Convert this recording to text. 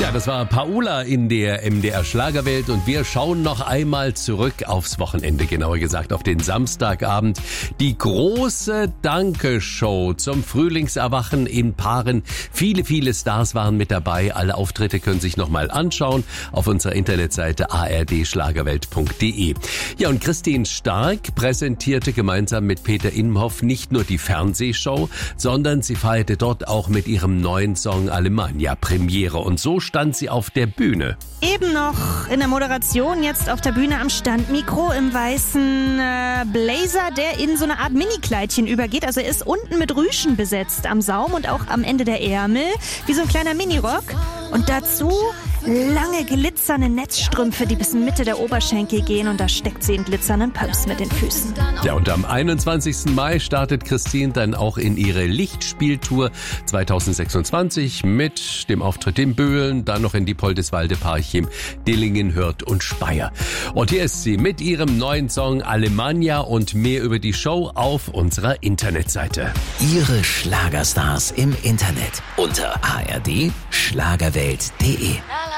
Ja, das war Paula in der MDR Schlagerwelt und wir schauen noch einmal zurück aufs Wochenende, genauer gesagt auf den Samstagabend. Die große Danke-Show zum Frühlingserwachen in Paaren. Viele, viele Stars waren mit dabei. Alle Auftritte können sich nochmal anschauen auf unserer Internetseite ardschlagerwelt.de. Ja, und Christine Stark präsentierte gemeinsam mit Peter Imhoff nicht nur die Fernsehshow, sondern sie feierte dort auch mit ihrem neuen Song Alemannia Premiere. Und so stand sie auf der Bühne. Eben noch in der Moderation, jetzt auf der Bühne am Standmikro im weißen Blazer, der in so eine Art Mini-Kleidchen übergeht. Also er ist unten mit Rüschen besetzt am Saum und auch am Ende der Ärmel, wie so ein kleiner Minirock. Und dazu lange glitzernde Netzstrümpfe, die bis Mitte der Oberschenkel gehen, und da steckt sie in glitzernden Pumps mit den Füßen. Ja, und am 21. Mai startet Christine dann auch in ihre Lichtspieltour 2026 mit dem Auftritt in Böhlen, dann noch in Diepoldeswalde, Parchim, Dillingen, Hürth und Speyer. Und hier ist sie mit ihrem neuen Song Alemannia und mehr über die Show auf unserer Internetseite. Ihre Schlagerstars im Internet unter ardschlagerwelt.de.